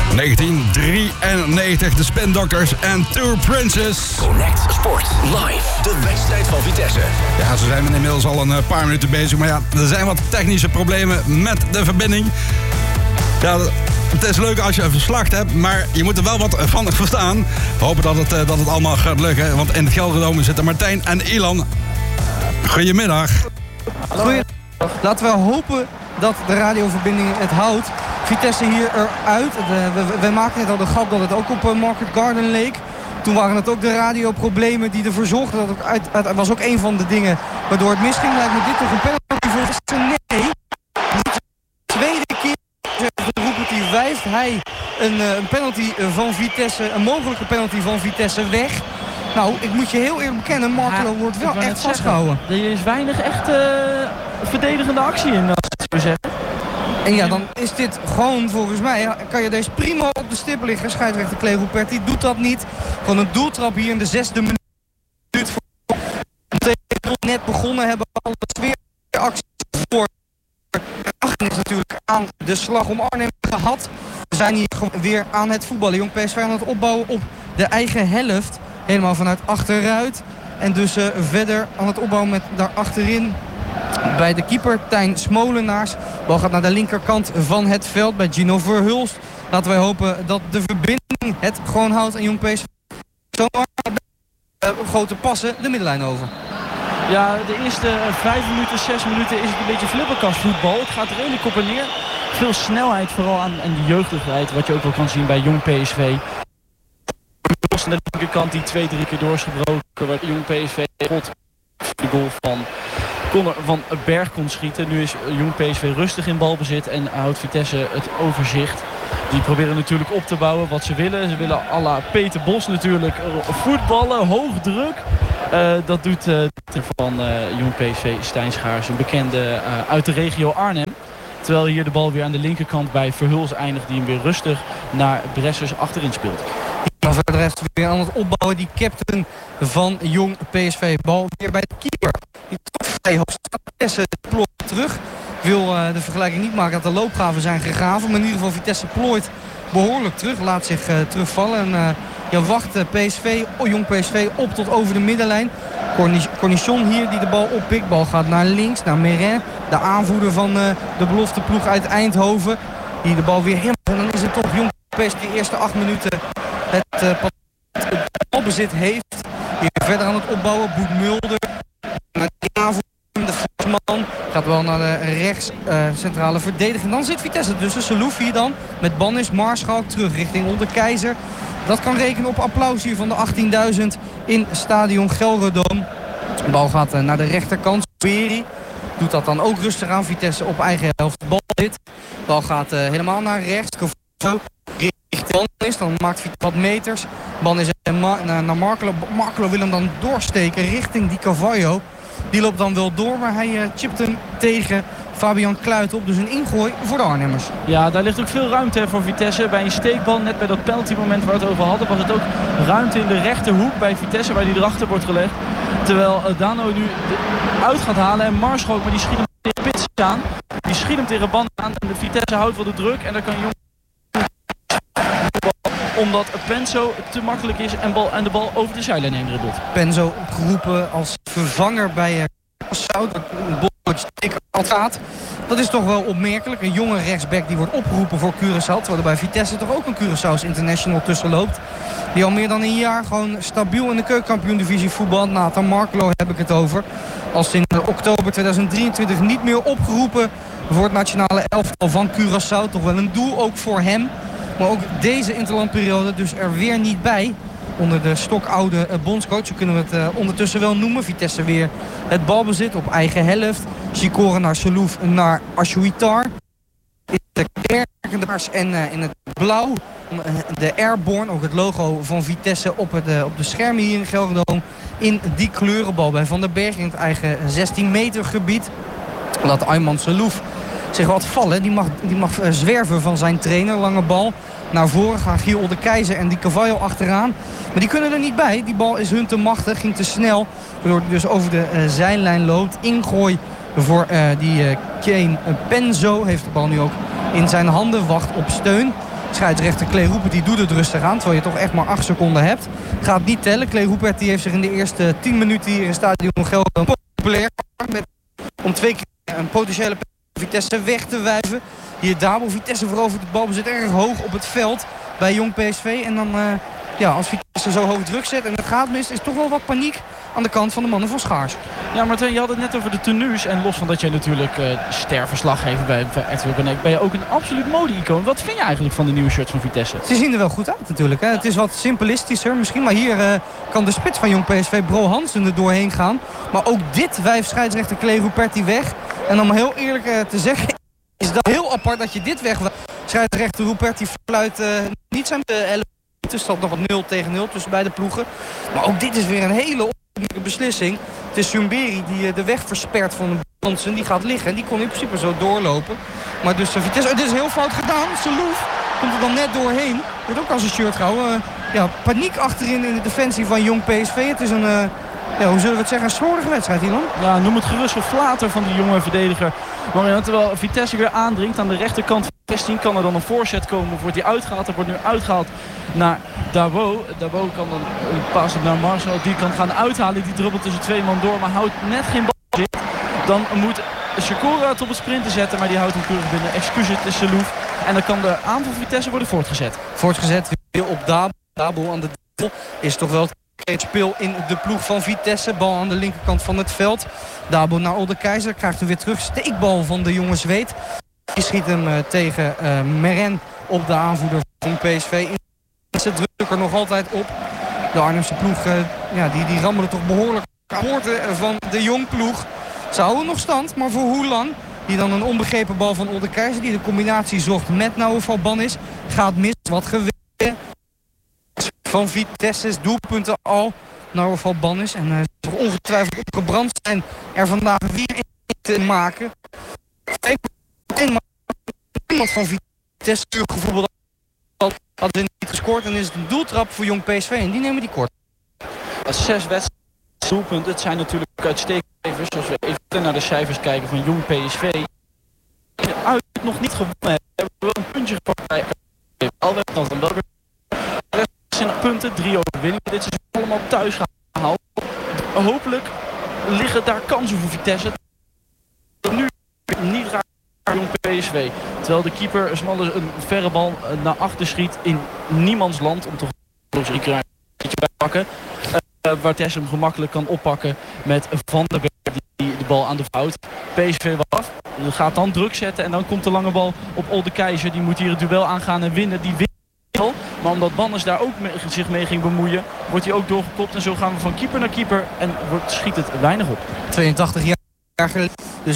1993, de Spin Doctors en Two Princes. Connect Sport Live, de wedstrijd van Vitesse. Ja, ze zijn inmiddels al een paar minuten bezig. Maar ja, er zijn wat technische problemen met de verbinding. Ja, het is leuk als je een verslag hebt, maar je moet er wel wat van verstaan. We hopen dat het allemaal gaat lukken. Want in het Gelredome zitten Martijn en Ilan. Goedemiddag. Goedemiddag. Laten we hopen dat de radioverbinding het houdt. Vitesse hier eruit. We maken net al de grap dat het ook op Market Garden leek. Toen waren het ook de radioproblemen die ervoor zorgden. Dat was ook een van de dingen waardoor het misging. Lijkt me dit toch een penalty voor Vitesse? Nee. De tweede keer roept hij, wijst hij een penalty van Vitesse, een mogelijke penalty van Vitesse weg. Nou, ik moet je heel eerlijk bekennen, Markelo wordt wel echt vastgehouden. Er is weinig echt verdedigende actie in, als ik zo zeggen. En ja, dan is dit gewoon, volgens mij, kan je deze prima op de stip liggen. Scheidsrechter Clevo Perti doet dat niet. Gewoon een doeltrap hier in de 6e minuut. Net begonnen, hebben alle sfeeracties voor. Is natuurlijk aan de slag om Arnhem gehad. We zijn hier weer aan het voetballen. Jong PSV aan het opbouwen op de eigen helft. Helemaal vanuit achteruit. En dus verder aan het opbouwen met daar achterin bij de keeper Tijn Smolenaars. De bal gaat naar de linkerkant van het veld bij Gino Verhulst. Laten wij hopen dat de verbinding het gewoon houdt. En Jong PSV zomaar grote passen de middenlijn over. Ja, de eerste 5 minuten, 6 minuten is het een beetje flipperkastvoetbal. Het gaat redelijk op en neer. Veel snelheid vooral aan en de jeugdigheid, wat je ook wel kan zien bij Jong PSV. Aan de linkerkant die 2-3 keer doorsgebroken, waar Jong PSV de goal van Connor van Berg kon schieten. Nu is Jong PSV rustig in balbezit en houdt Vitesse het overzicht. Die proberen natuurlijk op te bouwen wat ze willen. Ze willen à la Peter Bos natuurlijk voetballen, hoog druk. Dat doet van Jong PSV Stijn Schaars, een bekende uit de regio Arnhem. Terwijl hier de bal weer aan de linkerkant bij Verhulst eindigt, die hem weer rustig naar Bressers achterin speelt. Maar voor de rest weer aan het opbouwen, die captain van Jong PSV. Bal weer bij de keeper. Die toch vrij hoog staat. Vitesse plooit terug. Ik wil de vergelijking niet maken dat de loopgraven zijn gegraven. Maar in ieder geval Vitesse plooit behoorlijk terug. Laat zich terugvallen. En wacht Jong PSV op tot over de middenlijn. Cornichon hier die de bal oppikt. Bal gaat naar links, naar Meren. De aanvoerder van de belofteploeg uit Eindhoven. Die de bal weer helemaal. En dan is het toch Jong PSV de eerste 8 minuten het balbezit heeft. Hier verder aan het opbouwen. Boet Mulder. Naar de aanvoerder. De Fransman gaat wel naar de rechts centrale verdediging. Dan zit Vitesse tussen. Selouf hier dan. Met Bannis, Maarschalk terug richting Olderkeizer. Dat kan rekenen op applaus hier van de 18.000 in stadion Gelredome. De bal gaat naar de rechterkant. Peri doet dat dan ook rustig aan. Vitesse op eigen helft. Bal zit. De bal gaat helemaal naar rechts. Richting Bannis. Dan maakt Vitesse wat meters. Bannis naar Markelo. Markelo wil hem dan doorsteken richting die Carvalho. Die loopt dan wel door, maar hij chipt hem tegen Fabian Kluit op. Dus een ingooi voor de Arnhemmers. Ja, daar ligt ook veel ruimte voor Vitesse. Bij een steekbal, net bij dat penaltymoment waar we het over hadden, was het ook ruimte in de rechterhoek bij Vitesse, waar die erachter wordt gelegd. Terwijl Dano nu uit gaat halen en Maarschalk, maar die schiet hem tegen Pits aan. Die schiet hem tegen Ban aan en de Vitesse houdt wel de druk. En dan kan Jong omdat Penzo te makkelijk is en de bal over de zijlijn heen dribbelt. Penzo opgeroepen als vervanger bij Curaçao. Dat een gaat. Dat is toch wel opmerkelijk. Een jonge rechtsback die wordt opgeroepen voor Curaçao. Terwijl er bij Vitesse toch ook een Curaçao's international tussen loopt. Die al meer dan een jaar gewoon stabiel in de keukenkampioen-divisie voetbalt. Nathan Markelo heb ik het over. Als in oktober 2023 niet meer opgeroepen voor het nationale elftal van Curaçao. Toch wel een doel ook voor hem. Maar ook deze interlandperiode dus er weer niet bij. Onder de stokoude bondscoach, zo kunnen we het ondertussen wel noemen. Vitesse weer het balbezit op eigen helft. Sikore naar Selouf, naar Ashouitar. In de kerkendaars en in het blauw. De Airborne, ook het logo van Vitesse op de schermen hier in Gelredome. In die kleurenbal bij Van der Berg in het eigen 16 meter gebied. Laat Ayman Selouf zich wat vallen. Die mag zwerven van zijn trainer. Lange bal. Naar voren gaan Giel de Keizer en die Carvalho achteraan. Maar die kunnen er niet bij. Die bal is hun te machtig. Ging te snel. Waardoor hij dus over de zijlijn loopt. Ingooi voor die Kane Penzo. Heeft de bal nu ook in zijn handen. Wacht op steun. Scheidsrechter Clay Ruppert die doet het rustig aan. Terwijl je toch echt maar 8 seconden hebt. Gaat niet tellen. Clay Ruppert die heeft zich in de eerste 10 minuten hier in Stadion Gelderland populair gemaakt. Om 2 keer een potentiële Vitesse weg te wijven. Hier Dabo. Vitesse verovert het balbezit erg hoog op het veld bij Jong PSV. En dan als Vitesse zo hoog druk zet en het gaat mis, is toch wel wat paniek aan de kant van de mannen van Schaars. Ja, Martijn, je had het net over de tenues. En los van dat jij natuurlijk sterverslaggever bij RTL Connect, ben je ook een absoluut mode-icoon. Wat vind je eigenlijk van de nieuwe shirts van Vitesse? Ze zien er wel goed uit natuurlijk. Hè. Het is wat simpelistischer misschien. Maar hier kan de spits van Jong PSV, Bro Hansen, er doorheen gaan. Maar ook dit wijft scheidsrechter Clay Ruperti weg. En om heel eerlijk te zeggen, is dat heel apart dat je dit wegwijft. Scheidsrechter Ruperti fluit niet zijn element. Er staat nog wat 0-0 tussen beide ploegen. Maar ook dit is weer een hele opmerkelijke beslissing. Het is Sumberi die de weg verspert van Hansen. Die gaat liggen en die kon in principe zo doorlopen. Maar dus Vitesse, het is heel fout gedaan. Selouf komt er dan net doorheen. Wordt ook als een shirt gehouden. Paniek achterin in de defensie van Jong PSV. Het is een, hoe zullen we het zeggen, een slordige wedstrijd hier dan. Ja, noem het gerust geflater van die jonge verdediger. Maar terwijl Vitesse weer aandringt aan de rechterkant van 16 kan er dan een voorzet komen. Wordt hij uitgehaald. Er wordt nu uitgehaald naar Dabo. Dabo kan dan een paas op naar Marcel. Die kan gaan uithalen. Die druppelt tussen 2 man door. Maar houdt net geen bal zit. Dan moet Sikora het op het sprinten zetten. Maar die houdt hem keurig binnen. Excuus, het is Selouf. En dan kan de aanval van Vitesse worden voortgezet. Voortgezet weer op Dabo. Dabo aan de deel is toch wel het speel in de ploeg van Vitesse. Bal aan de linkerkant van het veld. Dabo naar Olde Keizer. Krijgt er weer terug. Steekbal van de jonge Zweed. Die schiet hem tegen Meren op de aanvoerder van PSV. Ze drukken er nog altijd op. De Arnhemse ploeg die rammelen toch behoorlijk aan boorden van de jongploeg. Ze houden nog stand, maar voor hoe lang? Die dan een onbegrepen bal van Olde Keizer, die de combinatie zocht met Naoufal Bannis, gaat mis. Wat geweten van Vitesse's doelpunten al. Naoufal Bannis. En ze toch ongetwijfeld opgebrand zijn er vandaag weer in te maken. Iemand van Vitesse gevoetbald hadden niet gescoord. En is het een doeltrap voor Jong PSV. En die nemen die kort. 6 wedstrijden. Het zijn natuurlijk uitstekende cijfers. Als we even naar de cijfers kijken van Jong PSV. Uit nog niet gewonnen hebben. We hebben wel een puntje gepakt bij Alweer dan welke. De rest zijn punten. 3 overwinningen. Dit is allemaal thuis gehaald. Hopelijk liggen daar kansen voor Vitesse. Nu niet raar. Jong PSV. Terwijl de keeper een verre bal naar achter schiet in niemands land. Om toch een keer bij te pakken. Waar Tess hem gemakkelijk kan oppakken met Van der Berg die de bal aan de fout. PSV af. Gaat dan druk zetten en dan komt de lange bal op Olde Keizer. Die moet hier het duel aangaan en winnen. Die wint wel. Maar omdat Bannis daar ook zich mee ging bemoeien, wordt hij ook doorgekopt. En zo gaan we van keeper naar keeper en schiet het weinig op. 82 jaar geleden. Dus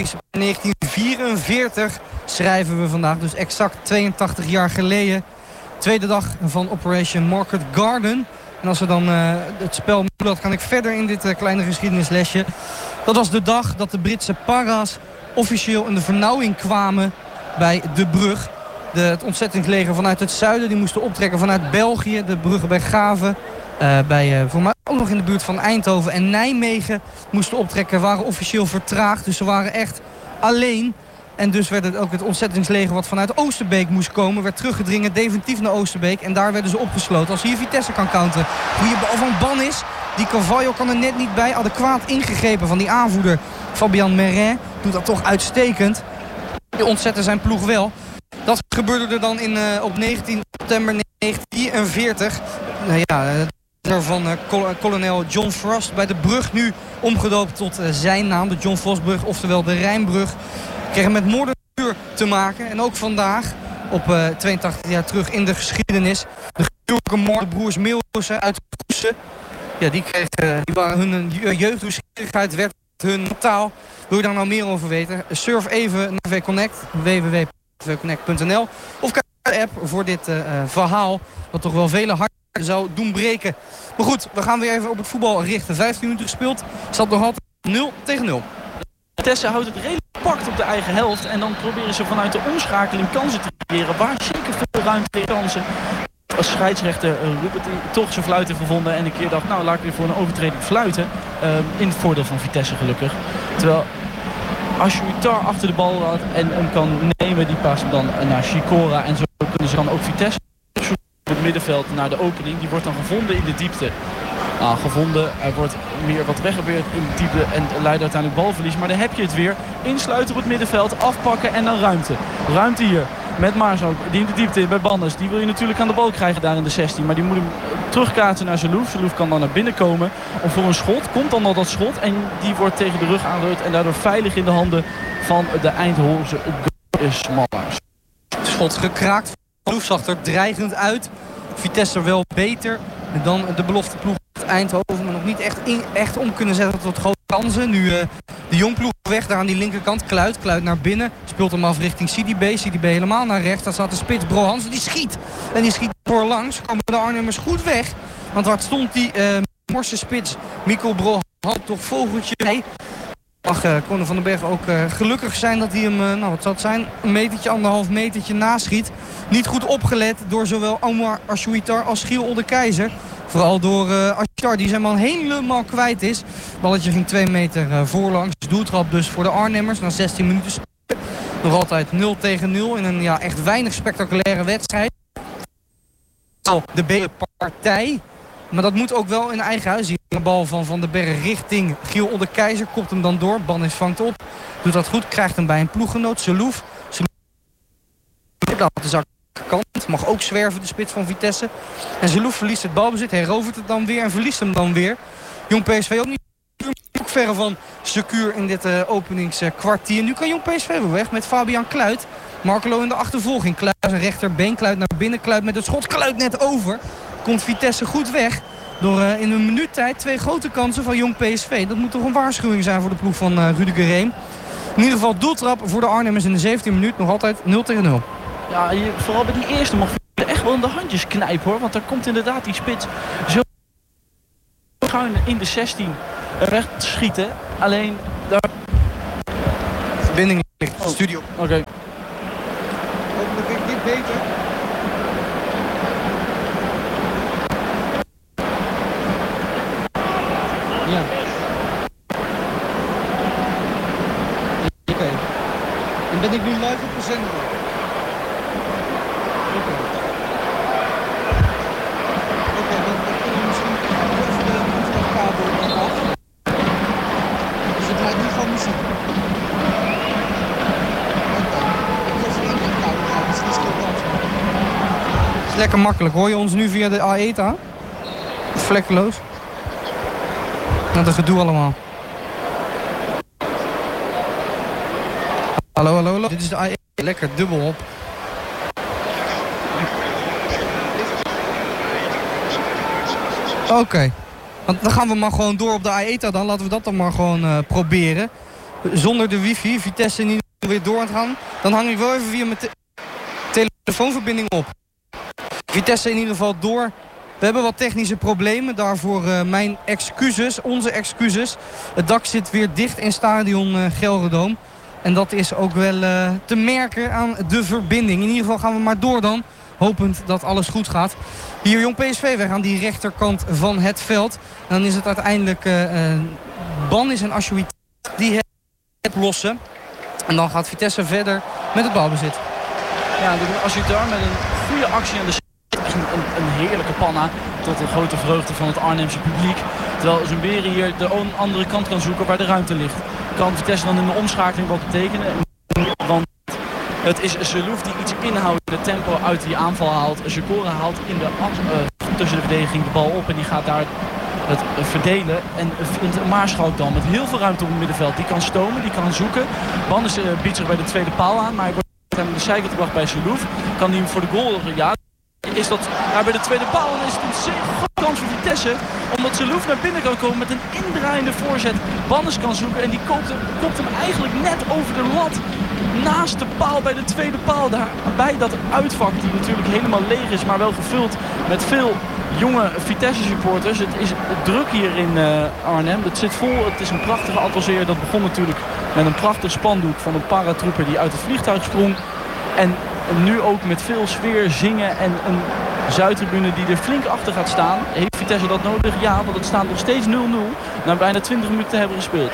1944 schrijven we vandaag. Dus exact 82 jaar geleden. Tweede dag van Operation Market Garden. En als we dan het spel moet, kan ik verder in dit kleine geschiedenislesje. Dat was de dag dat de Britse para's officieel in de vernauwing kwamen bij de brug. Het ontzettingsleger vanuit het zuiden. Die moesten optrekken vanuit België. De bruggen bij Gaven. Voor mij ook nog in de buurt van Eindhoven en Nijmegen moesten optrekken. Waren officieel vertraagd. Dus ze waren echt alleen. En dus werd het ook het ontzettingsleger wat vanuit Oosterbeek moest komen. Werd teruggedringen definitief naar Oosterbeek. En daar werden ze opgesloten. Als hier Vitesse kan counteren. Goeie bal van Bannis. Die Carvalho kan er net niet bij. Adequaat ingegrepen van die aanvoerder Fabian Meren. Doet dat toch uitstekend. Die ontzetten zijn ploeg wel. Dat gebeurde er dan op 19 september 1944. Van kolonel John Frost bij de brug nu omgedoopt tot zijn naam. De John Frostbrug, oftewel de Rijnbrug. Kregen met moordenuur te maken. En ook vandaag, op 82 jaar terug in de geschiedenis. De gruwelijke moordbroers Meeuwissen uit Koesen. Ja, die waren hun jeugdnieuwsgierigheid, werd hun taal. Wil je daar nou meer over weten? Surf even naar VConnect, www.vconnect.nl. Of kijk naar de app voor dit verhaal. Wat toch wel vele harten zou doen breken. Maar goed, we gaan weer even op het voetbal richten. 15 minuten gespeeld. Staat nog altijd 0-0. Vitesse houdt het redelijk pakt op de eigen helft. En dan proberen ze vanuit de omschakeling kansen te creëren. Waar zeker veel ruimte in kansen. Als scheidsrechter Ruppert toch zijn fluit heeft gevonden. En een keer dacht, nou laat ik weer voor een overtreding fluiten. In het voordeel van Vitesse gelukkig. Terwijl als Ashwitar achter de bal had en hem kan nemen, die past hem dan naar Sikora. En zo kunnen ze dan ook Vitesse zoeken op het middenveld naar de opening. Die wordt dan gevonden in de diepte. Nou, gevonden, er wordt meer wat weggebeurd in de diepte en leidt uiteindelijk balverlies. Maar dan heb je het weer. Insluiten op het middenveld, afpakken en dan ruimte. Ruimte hier met Maarschalk, die in de diepte bij Bannes. Die wil je natuurlijk aan de bal krijgen daar in de 16. Maar die moet hem terugkaatsen naar Zelouf. Zelouf kan dan naar binnen komen of voor een schot. Komt dan al dat schot en die wordt tegen de rug aangerukt. En daardoor veilig in de handen van de Eindhovense goalsmallers. Schot gekraakt. Zelouf zag er dreigend uit. Vitesse wel beter dan de belofteploeg Eindhoven. Maar nog niet echt om kunnen zetten tot grote kansen. Nu de jongploeg weg daar aan die linkerkant. Kluit naar binnen. Speelt hem af richting Sidibe. Sidibe helemaal naar rechts. Daar staat de spits Bro Hansen. Die schiet. En die schiet voorlangs. Komen de Arnhemmers goed weg. Want waar stond die morse spits Mikkel Bro Hansen toch vogeltje bij. Mag Conor van den Berg ook gelukkig zijn dat hij hem, wat zal het zijn, een metertje, 1,5 metertje naschiet. Niet goed opgelet door zowel Omar Ashouitar als Giel Oldekeizer. Vooral door Ashouitar die zijn man helemaal kwijt is. Balletje ging 2 meter voorlangs. Doeltrap dus voor de Arnhemmers na 16 minuten spelen. Nog altijd 0-0 in een echt weinig spectaculaire wedstrijd. De B-partij. Maar dat moet ook wel in eigen huis. Hier een bal van Van den Berg richting Giel Oldekeizer. Kopt hem dan door. Bannis vangt op. Doet dat goed. Krijgt hem bij een ploeggenoot. Zelouf. De zakkant. Mag ook zwerven de spits van Vitesse. En Zelouf verliest het balbezit. Herovert het dan weer en verliest hem dan weer. Jong PSV ook niet. Ook verre van secuur in dit openingskwartier. Nu kan Jong PSV weer weg met Fabian Kluit. Markelo in de achtervolging. Kluit zijn rechterbeen. Kluit naar binnen. Kluit met het schot. Kluit net over. Komt Vitesse goed weg. Door in een minuut tijd 2 grote kansen van Jong PSV. Dat moet toch een waarschuwing zijn voor de ploeg van Rudiger Reem. In ieder geval doeltrap voor de Arnhemmers in de 17e minuut. Nog altijd 0-0. Ja, vooral bij die eerste mag je echt wel in de handjes knijpen hoor. Want daar komt inderdaad die spits zo schuin in de 16 recht schieten. Alleen daar... Verbinding ligt in de studio. Oké. Hopelijk ik dit beter. Ja. Oké. En ben ik nu live op de zender? Oké, dan kunnen we misschien even de kabel af. Dus het draait nu gewoon muziek. Het is lekker makkelijk. Hoor je ons nu via de AETA? Vlekkeloos. Wat een gedoe allemaal. Hallo. Dit is de AETA. Lekker dubbel op. Oké. Want dan gaan we maar gewoon door op de AETA dan. Laten we dat dan maar gewoon proberen. Zonder de wifi. Vitesse niet weer door aan het gaan. Dan hang ik wel even via mijn telefoonverbinding op. Vitesse in ieder geval door. We hebben wat technische problemen. Daarvoor mijn excuses, onze excuses. Het dak zit weer dicht in stadion Gelredome. En dat is ook wel te merken aan de verbinding. In ieder geval gaan we maar door dan. Hopend dat alles goed gaat. Hier Jong PSV weg aan die rechterkant van het veld. En dan is het uiteindelijk Bannis en Ashouitar die het lossen. En dan gaat Vitesse verder met het balbezit. Ja, Ashouitar met een goede actie aan de een heerlijke panna tot de grote vreugde van het Arnhemse publiek. Terwijl Zumberi hier de andere kant kan zoeken waar de ruimte ligt. Kan Vitesse dan in de omschakeling wat betekenen? Want het is Zelouf die iets inhoudende tempo uit die aanval haalt. Zekora haalt in de tussen de verdediging de bal op en die gaat daar het verdelen. En vindt Maarschalk dan met heel veel ruimte op het middenveld. Die kan stomen, die kan zoeken. Bannes biedt zich bij de tweede paal aan, maar hij wordt aan de zijkant gebracht bij Zelouf. Kan hij hem voor de goal? Ja. Is dat bij de tweede paal en is het een zeer grote kans voor Vitesse. Omdat Zelouf naar binnen kan komen met een indraaiende voorzet. Bannes kan zoeken en die kopt hem eigenlijk net over de lat. Naast de paal bij de tweede paal. Daarbij dat uitvak die natuurlijk helemaal leeg is. Maar wel gevuld met veel jonge Vitesse supporters. Het is druk hier in Arnhem. Het zit vol. Het is een prachtige atmosfeer. Dat begon natuurlijk met een prachtig spandoek van een paratrooper die uit het vliegtuig sprong. En nu ook met veel sfeer, zingen en een Zuidtribune die er flink achter gaat staan. Heeft Vitesse dat nodig? Ja, want het staat nog steeds 0-0 na bijna 20 minuten te hebben gespeeld.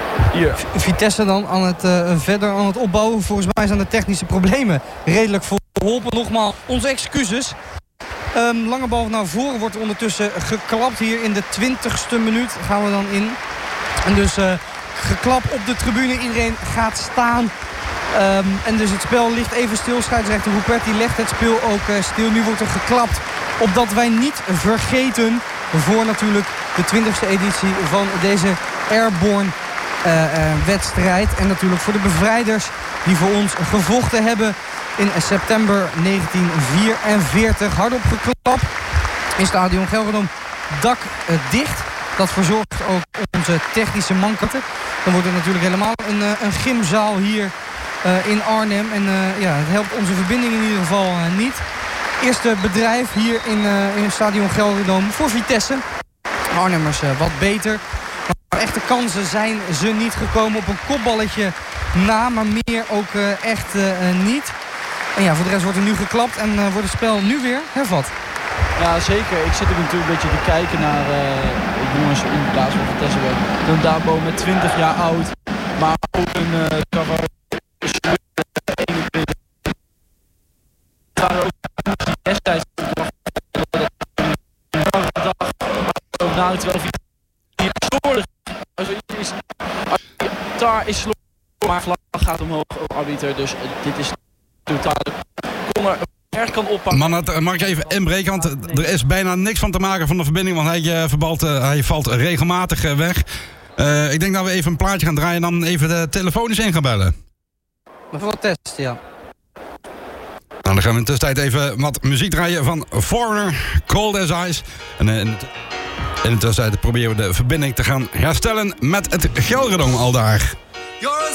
Hier. Vitesse dan verder aan het opbouwen. Volgens mij zijn de technische problemen redelijk voor geholpen. Nogmaals, onze excuses. Lange bal naar voren wordt ondertussen geklapt. Hier in de 20ste minuut gaan we dan in. En dus geklap op de tribune. Iedereen gaat staan. En dus het spel ligt even stil. Scheidsrechter Ruperti legt het spel ook stil. Nu wordt er geklapt. Opdat wij niet vergeten voor natuurlijk de 20ste editie van deze Airborne wedstrijd. En natuurlijk voor de bevrijders die voor ons gevochten hebben in september 1944. Hardop geklapt in stadion Gelredome. Dak dicht. Dat verzorgt ook onze technische mankanten. Dan wordt het natuurlijk helemaal een gymzaal hier in Arnhem. En het helpt onze verbinding in ieder geval niet. Eerste bedrijf hier in stadion Gelredome voor Vitesse. Arnhemmers wat beter. Maar echte kansen zijn ze niet gekomen. Op een kopballetje na, maar meer ook echt niet. En ja, voor de rest wordt er nu geklapt en wordt het spel nu weer hervat. Ja, zeker. Ik zit ook natuurlijk een beetje te kijken naar jongens in de plaats van Vitesse. Een Dabo met 20 jaar oud. Maar ook een Cavaro 21. Daar ook destijds na de 12 daar is slot, maar vlag gaat omhoog, arbiter. Dus dit is totaal. Conor erg kan oppakken. Man, mag ik even inbreken, want er is bijna niks van te maken van de verbinding, want hij valt regelmatig weg. Ik denk dat we even een plaatje gaan draaien en dan even de telefonisch in gaan bellen. Voor de test, ja. Nou, dan gaan we in de tussentijd even wat muziek draaien van Foreigner, Cold as Ice. En in de tussentijd proberen we de verbinding te gaan herstellen met het Gelredome aldaar. You're a